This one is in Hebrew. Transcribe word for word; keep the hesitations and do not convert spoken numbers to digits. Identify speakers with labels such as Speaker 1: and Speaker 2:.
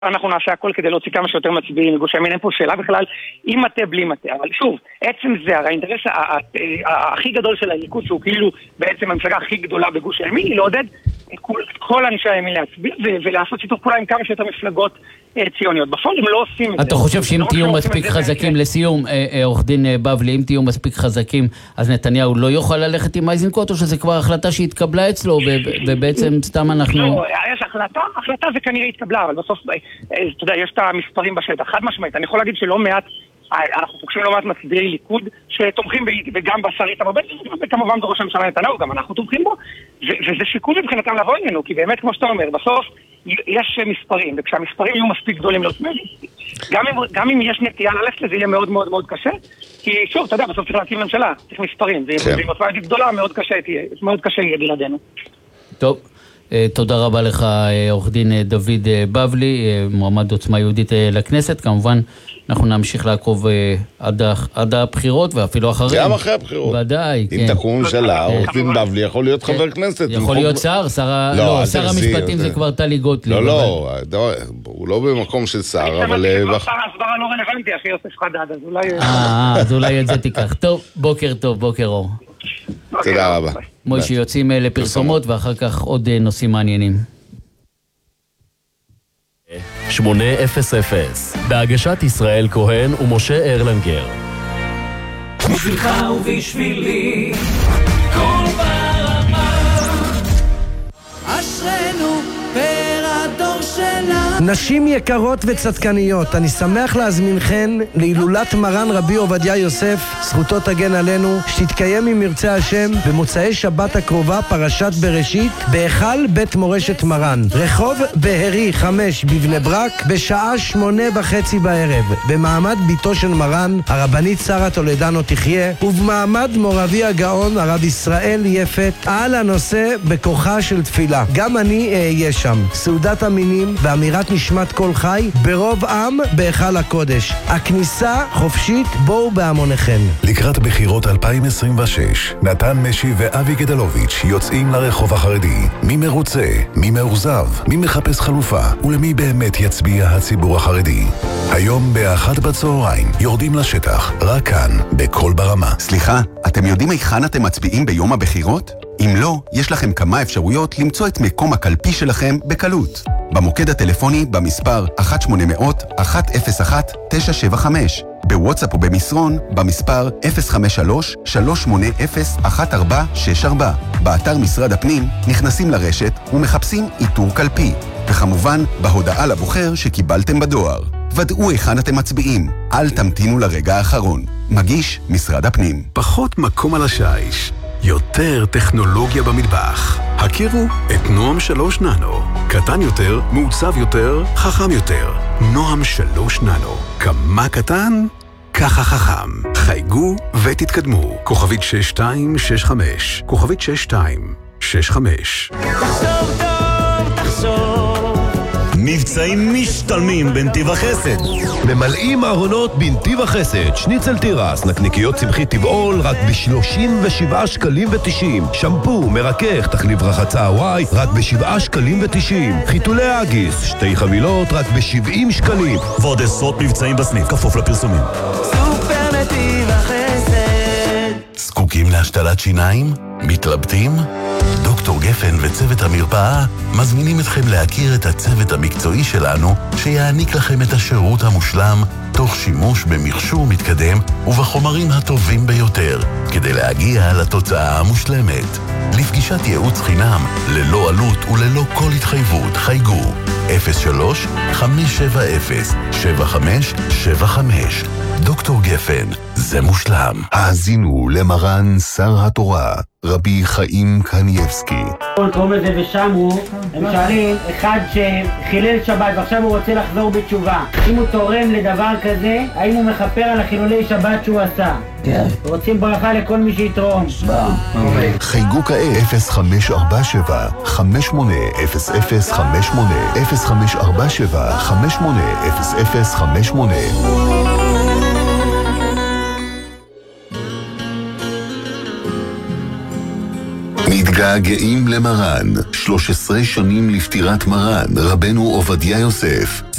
Speaker 1: אנחנו נעשה הכל כדי להוציא כמה שיותר מצביעים מגוש הימין, אין פה שאלה בכלל, עם מטה בלי מטה, אבל שוב, עצם זה, הרי האינטרס הכי גדול של הליכוד, שהוא כאילו בעצם המפלגה הכי גדולה בגוש הימין, היא לעודד כל אנשי הימין להצביע ולעשות שיתוף פעולה עם כמה שיותר מפלגות ציוניות. בפועל הם לא עושים את זה.
Speaker 2: אתה חושב שאם תהיו מספיק חזקים, לסיום, עורך דין בבלי, אם תהיו מספיק חזקים, אז נתניהו לא יוכל ללכת עם איזנקוט, או שזה כבר החלטה שהתקבלה אצלו, ובעצם סתם אנחנו...
Speaker 1: לא, יש החלטה, החלטה זה כנראה התקבלה, אבל בסוף, אתה יודע, יש את המספרים בשטח, חד משמעית. אני יכול להגיד שלא מעט, אנחנו פוגשים לא מעט מצביעי ליכוד שתומכים וגם בשר איתמר בן גביר, וכמובן בראש הממשלה נתניהו, גם אנחנו תומכים בו, וזה שיקול מבחינתם לבוא אלינו, כי באמת, כמו שאתה אומר, בסוף יש מספרים, וכשהמספרים יהיו מספיק גדולים גם אם, גם אם יש נטייה ללכת לזה יהיה מאוד מאוד מאוד קשה, כי שוב, אתה יודע, בסוף צריך להקים ממשלה, צריך מספרים, ואם עוצמה גדולה, מאוד קשה תהיה, מאוד קשה יהיה בלעדינו.
Speaker 2: טוב. תודה רבה לך, עורך דין דוד בבלי, מועמד עוצמה יהודית לכנסת. כמובן, אנחנו נמשיך לעקוב עד, עד הבחירות ואפילו אחרי.
Speaker 3: גם אחרי הבחירות.
Speaker 2: ודאי,
Speaker 3: אם
Speaker 2: כן.
Speaker 3: תקום ממשלה, עורך דין בבלי יכול להיות חבר כנסת.
Speaker 2: יכול להיות שר, שר, לא, שר המשפטים זה כבר טלי גוטליב.
Speaker 3: לא, לא, הוא לא במקום של שר, אבל...
Speaker 1: שר ההסברה לא רלוונטי, אחי יוסף חדד, אז אולי...
Speaker 2: אה, אז אולי את זה תיקח. טוב, בוקר טוב, בוקר אור.
Speaker 3: תודה רבה.
Speaker 2: מוישי, יוצאים לפרסומות ואחר כך עוד נושאים מעניינים.
Speaker 4: שמונה אפס אפס בהגשת ישראל כהן ומשה ארלנגר.
Speaker 5: בשבילך ובשבילי כל ברמה אשרנו פר הדור שלנו.
Speaker 6: נשים יקרות וצדקניות, אני שמח להזמינכן להילולת מרן רבי עובדיה יוסף, זכותו תגן עלינו, שתתקיים עם מרצה השם במוצאי שבת הקרובה, פרשת בראשית, בהיכל בית מורשת מרן, רחוב בהרי חמש בבני ברק, בשעה שמונה וחצי בערב, במעמד ביתו של מרן, הרבנית שרה טולדנו תחיה, ובמעמד מורבי הגאון הרב ישראל יפת, על הנושא בכוחה של תפילה. גם אני אהיה שם. סעודת המינים ואמירת נשמת כל חי ברוב עם בהיכל הקודש. הכניסה חופשית, בואו בהמוניכם.
Speaker 7: לקראת בחירות אלפיים עשרים ושש, נתן משי ואבי גדלוביץ' יוצאים לרחוב החרדי. מי מרוצה? מי מאוכזב? מי מחפש חלופה? ולמי באמת יצביע הציבור החרדי? היום באחת בצהריים יורדים לשטח, רק כאן, בכל ברמה.
Speaker 8: סליחה, אתם יודעים היכן אתם מצביעים ביום הבחירות? אם לא, יש לכם כמה אפשרויות למצוא את מקום הקלפי שלכם בקלות. במוקד הטלפוני במספר אחת שמונה אפס אפס אחת אפס אחת תשע שבע חמש, בוואטסאפ ובמסרון במספר אפס חמש שלוש שלוש שמונה אפס אחת ארבע שש ארבע. באתר משרד הפנים נכנסים לרשת ומחפשים איתור קלפי, וכמובן בהודעה לבוחר שקיבלתם בדואר. ודאו היכן אתם מצביעים, אל תמתינו לרגע האחרון. מגיש משרד הפנים.
Speaker 7: פחות מקום על השיש, יותר טכנולוגיה במטבח. הכירו את נועם שלוש ננו. קטן יותר, מעוצב יותר, חכם יותר. נועם שלוש ננו. כמה קטן? ככה חכם. חייגו ותתקדמו. כוכבית שש שתיים שש חמש. כוכבית שש שתיים שש חמש.
Speaker 5: תחשוב טוב, תחשוב.
Speaker 4: מבצעים משתלמים בנתיב החסד.
Speaker 9: ממלאים ארונות בנתיב החסד. שניצל תירס, נקניקיות צמחית טבעול, רק ב-שלושים ושבעה שקלים ותשעים. שמפו, מרכך, תחליף רחצה וואי, רק ב-שבעה שקלים ותשעים. חיתולי אגיס, שתי חבילות, רק ב-שבעים שקלים.
Speaker 4: ועוד עשרות מבצעים בסניף, כפוף לפרסומים.
Speaker 5: סופר נתיב החסד.
Speaker 7: זקוקים להשתלת שיניים? מתלבטים? דוקטור גפן וצוות המרפאה מזמינים אתכם להכיר את הצוות המקצועי שלנו שיעניק לכם את השירות המושלם תוך שימוש במכשור מתקדם ובחומרים הטובים ביותר כדי להגיע לתוצאה המושלמת. לפגישת ייעוץ חינם ללא עלות וללא כל התחייבות חייגו אפס שלוש חמש שבע אפס שבע חמש שבע חמש. דוקטור גפן, זה מושלם. האזינו למרן שר התורה רבי חיים קניבסקי.
Speaker 10: קוראים לזה ושמו, הם שואלים, אחד שחילל שבת ועכשיו הוא רוצה לחזור בתשובה, אם הוא תורם לדבר כזה, האם הוא מכפר על החילולי שבת שהוא עשה? כן. רוצים ברכה לכל מי שיתרום.
Speaker 7: חייגו כעת אפס חמש ארבע שבע חמש שמונה אפס אפס חמש שמונה אפס חמש ארבע שבע חמש שמונה אפס אפס חמש שמונה. מתגעגעים למרן, שלוש עשרה שנים לפטירת מרן, רבנו עובדיה יוסף.